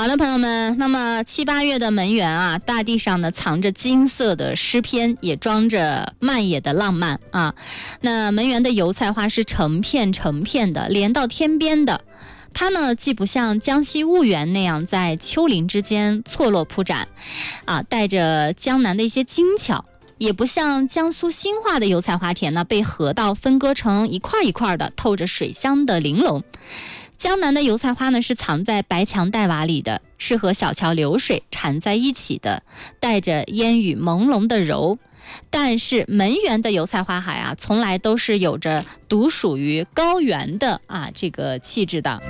好的，朋友们，那么7、8月的门园啊，大地上呢藏着金色的诗篇，也装着漫野的浪漫啊。那门园的油菜花是成片成片的，连到天边的。它呢，既不像江西婺源那样在丘陵之间错落铺展，啊，带着江南的一些精巧，也不像江苏兴化的油菜花田呢，被河道分割成一块一块的，透着水香的玲珑。江南的油菜花呢，是藏在白墙黛瓦里的，是和小桥流水缠在一起的，带着烟雨朦胧的柔。但是门园的油菜花海啊，从来都是有着独属于高原的这个气质的。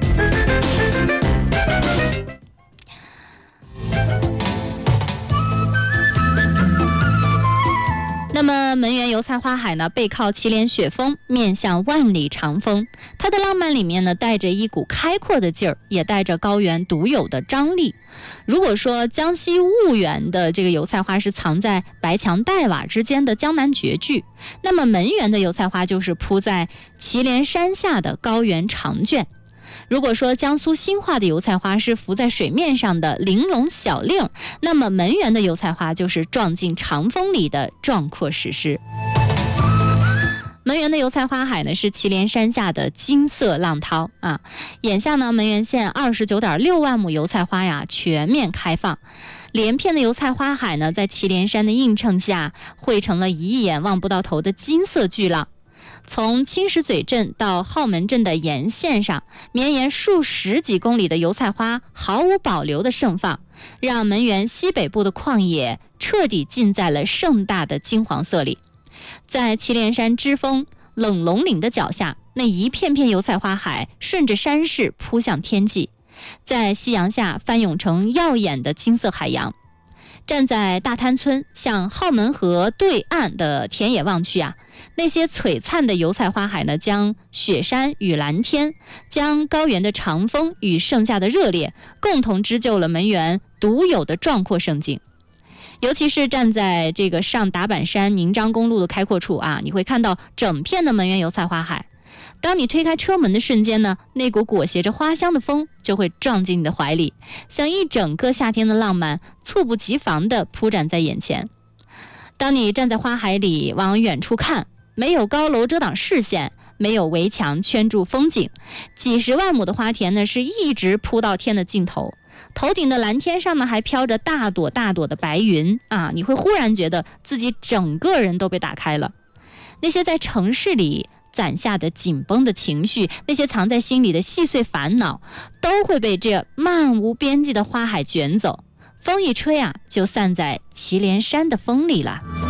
那么门园油菜花海呢，背靠祁连雪峰，面向万里长风。它的浪漫里面呢，带着一股开阔的劲儿，也带着高原独有的张力。如果说江西婺源的这个油菜花是藏在白墙黛瓦之间的江南绝句，那么门园的油菜花就是铺在祁连山下的高原长卷。如果说江苏兴化的油菜花是浮在水面上的玲珑小令，那么门园的油菜花就是撞进长风里的壮阔史诗。门园的油菜花海呢，是祁连山下的金色浪涛啊。眼下呢，门源县29.6万亩油菜花呀全面开放，连片的油菜花海呢，在祁连山的映衬下，汇成了一眼望不到头的金色巨浪。从青石嘴镇到浩门镇的沿线上，绵延数十几公里的油菜花毫无保留的盛放，让门源西北部的旷野彻底浸在了盛大的金黄色里。在祁连山支峰冷龙岭的脚下，那一片片油菜花海顺着山势扑向天际，在夕阳下翻涌成耀眼的金色海洋。站在大滩村向浩门河对岸的田野望去啊，那些璀璨的油菜花海呢，将雪山与蓝天，将高原的长风与盛夏的热烈，共同织就了门源独有的壮阔盛景。尤其是站在这个上达坂山宁章公路的开阔处啊，你会看到整片的门源油菜花海。当你推开车门的瞬间呢，那股裹挟着花香的风就会撞进你的怀里，像一整个夏天的浪漫，猝不及防地铺展在眼前。当你站在花海里往远处看，没有高楼遮挡视线，没有围墙圈住风景，几十万亩的花田呢，是一直铺到天的尽头。头顶的蓝天上呢，还飘着大朵大朵的白云啊！你会忽然觉得自己整个人都被打开了。那些在城市里攒下的紧绷的情绪，那些藏在心里的细碎烦恼，都会被这漫无边际的花海卷走。风一吹啊，就散在祁连山的风里了。